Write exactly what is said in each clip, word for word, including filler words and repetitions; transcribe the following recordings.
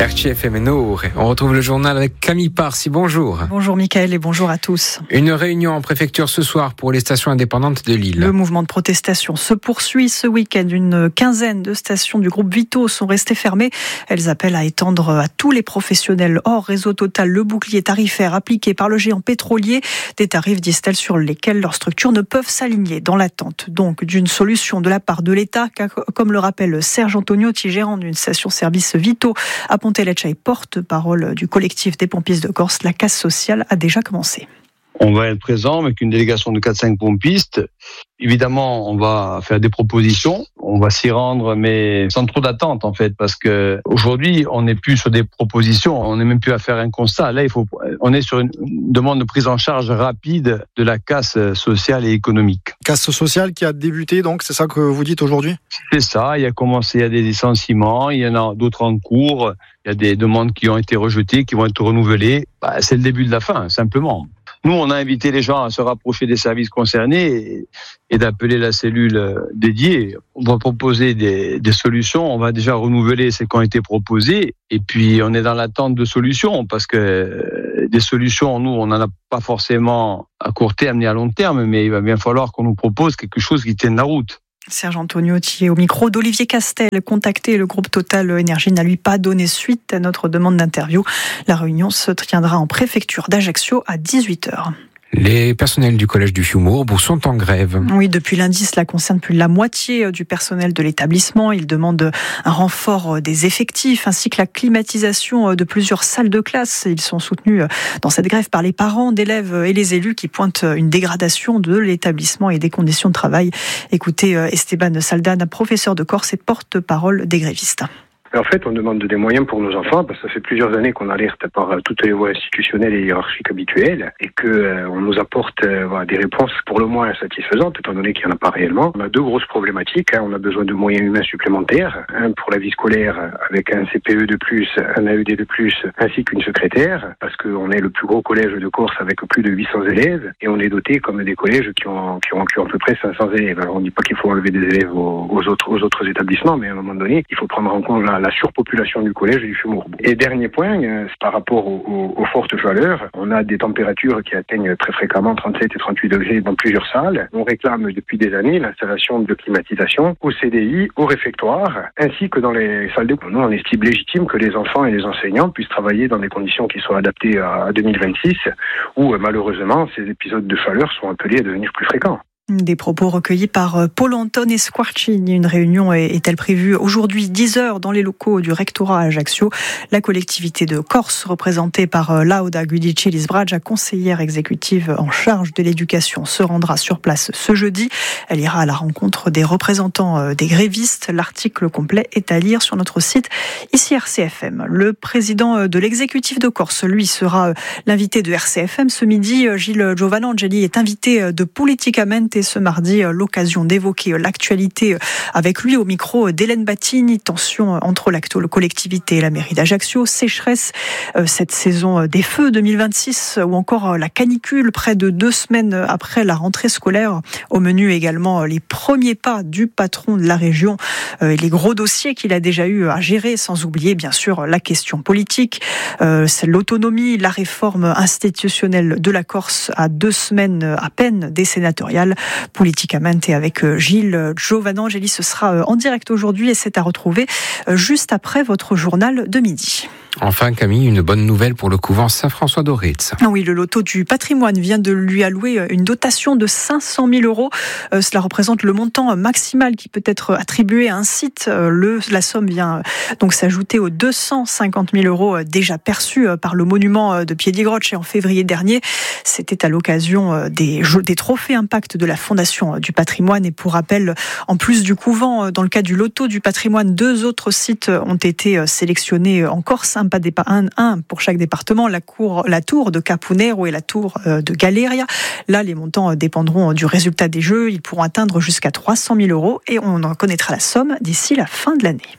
R T F M Nord. On retrouve le journal avec Camille Parsi. Bonjour. Bonjour Mickaël et bonjour à tous. Une réunion en préfecture ce soir pour les stations indépendantes de Lille. Le mouvement de protestation se poursuit ce week-end. Une quinzaine de stations du groupe Vito sont restées fermées. Elles appellent à étendre à tous les professionnels hors réseau Total le bouclier tarifaire appliqué par le géant pétrolier. Des tarifs, disent-elles, sur lesquels leurs structures ne peuvent s'aligner, dans l'attente donc d'une solution de la part de l'État, comme le rappelle Serge Antoniotti, gérant d'une station-service Vito à Pontelecce et porte-parole du collectif des pompistes de Corse. La casse sociale a déjà commencé. On va être présent avec une délégation de quatre cinq pompistes. Évidemment, on va faire des propositions. On va s'y rendre, mais sans trop d'attente, en fait, parce que aujourd'hui, on n'est plus sur des propositions. On n'est même plus à faire un constat. Là, il faut, on est sur une demande de prise en charge rapide de la casse sociale et économique. Casse sociale qui a débuté, donc, c'est ça que vous dites aujourd'hui ? C'est ça. Il y a commencé, il y a des licenciements. Il y en a d'autres en cours. Il y a des demandes qui ont été rejetées, qui vont être renouvelées. Bah, c'est le début de la fin, simplement. Nous, on a invité les gens à se rapprocher des services concernés et, et d'appeler la cellule dédiée. On va proposer des, des solutions. On va déjà renouveler celles qui ont été proposées. Et puis, on est dans l'attente de solutions parce que des solutions, nous, on n'en a pas forcément à court terme ni à long terme, mais il va bien falloir qu'on nous propose quelque chose qui tienne la route. Serge Antoniotti au micro d'Olivier Castel. Contacté, le groupe Total Énergie n'a lui pas donné suite à notre demande d'interview. La réunion se tiendra en préfecture d'Ajaccio à dix-huit heures. Les personnels du collège du Fiumourbe sont en grève. Oui, depuis lundi, cela concerne plus de la moitié du personnel de l'établissement. Ils demandent un renfort des effectifs ainsi que la climatisation de plusieurs salles de classe. Ils sont soutenus dans cette grève par les parents d'élèves et les élus qui pointent une dégradation de l'établissement et des conditions de travail. Écoutez Esteban Saldan, professeur de Corse et porte-parole des grévistes. En fait, on demande des moyens pour nos enfants parce que ça fait plusieurs années qu'on alerte par toutes les voies institutionnelles et hiérarchiques habituelles et que euh, on nous apporte euh, voilà, des réponses pour le moins satisfaisantes étant donné qu'il n'y en a pas réellement. On a deux grosses problématiques. Hein. On a besoin de moyens humains supplémentaires, un pour la vie scolaire avec un C P E de plus, un A E D de plus, ainsi qu'une secrétaire parce qu'on est le plus gros collège de Corse avec plus de huit cents élèves et on est doté comme des collèges qui ont qui ont, qui ont à peu près cinq cents élèves. Alors on ne dit pas qu'il faut enlever des élèves aux, aux autres aux autres établissements, mais à un moment donné, il faut prendre en compte la la surpopulation du collège du Fiumourbe. Et dernier point, c'est par rapport aux, aux, aux fortes chaleurs. On a des températures qui atteignent très fréquemment trente-sept et trente-huit degrés dans plusieurs salles. On réclame depuis des années l'installation de climatisation au C D I, au réfectoire, ainsi que dans les salles de cours. Nous, on estime légitime que les enfants et les enseignants puissent travailler dans des conditions qui soient adaptées à deux mille vingt-six, où malheureusement, ces épisodes de chaleur sont appelés à devenir plus fréquents. Des propos recueillis par Paul Antone Squarcini. Une réunion est-elle prévue aujourd'hui dix heures dans les locaux du rectorat à Ajaccio. La collectivité de Corse, représentée par Lauda Guidici-Lisbragia, conseillère exécutive en charge de l'éducation, se rendra sur place ce jeudi. Elle ira à la rencontre des représentants des grévistes. L'article complet est à lire sur notre site ici R C F M. Le président de l'exécutif de Corse, lui, sera l'invité de R C F M ce midi. Gilles Giovanangeli est invité de Politicamente et ce mardi, l'occasion d'évoquer l'actualité avec lui au micro d'Hélène Battini. Tension entre la collectivité et la mairie d'Ajaccio, sécheresse cette saison des feux deux mille vingt-six ou encore la canicule près de deux semaines après la rentrée scolaire. Au menu également les premiers pas du patron de la région et les gros dossiers qu'il a déjà eu à gérer, sans oublier bien sûr la question politique, c'est l'autonomie, la réforme institutionnelle de la Corse à deux semaines à peine des sénatoriales. Politicamente avec Gilles Giovanangeli, ce sera en direct aujourd'hui et c'est à retrouver juste après votre journal de midi. Enfin, Camille, une bonne nouvelle pour le couvent Saint-François d'Oritz. Ah oui, le loto du patrimoine vient de lui allouer une dotation de cinq cent mille euros. Euh, cela représente le montant maximal qui peut être attribué à un site. Euh, le, la somme vient donc s'ajouter aux deux cent cinquante mille euros déjà perçus par le monument de Piedigrotte en février dernier. C'était à l'occasion des, des trophées impact de la Fondation du patrimoine. Et pour rappel, en plus du couvent, dans le cas du loto du patrimoine, deux autres sites ont été sélectionnés en Corse. Un, un, un pour chaque département, la, cour, la tour de Capunero et la tour de Galeria. Là, les montants dépendront du résultat des jeux. Ils pourront atteindre jusqu'à trois cent mille euros et on en connaîtra la somme d'ici la fin de l'année.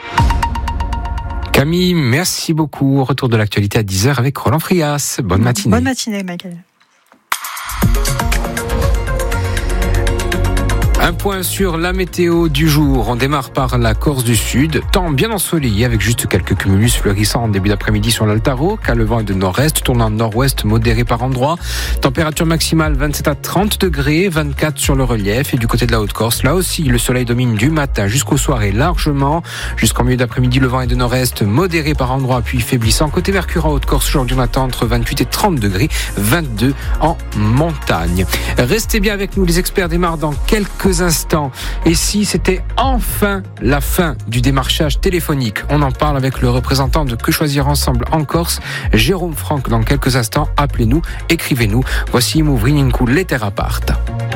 Camille, merci beaucoup. Retour de l'actualité à dix heures avec Roland Frias. Bonne matinée. Bonne matinée, Michael. Un point sur la météo du jour. On démarre par la Corse du Sud. Temps bien ensoleillé avec juste quelques cumulus fleurissants en début d'après-midi sur l'Altaro. Car le vent est de nord-est, tournant nord-ouest modéré par endroits. Température maximale vingt-sept à trente degrés, vingt-quatre sur le relief. Et du côté de la Haute-Corse, là aussi, le soleil domine du matin jusqu'au soir et largement. Jusqu'en milieu d'après-midi, le vent est de nord-est modéré par endroits puis faiblissant. Côté Mercure en Haute-Corse, aujourd'hui on attend entre vingt-huit et trente degrés, vingt-deux en montagne. Restez bien avec nous, les experts démarrent dans quelques instants. Et si c'était enfin la fin du démarchage téléphonique? On en parle avec le représentant de Que Choisir Ensemble en Corse, Jérôme Franck, dans quelques instants. Appelez-nous, écrivez-nous. Voici Mouvrininkou Letter Apart.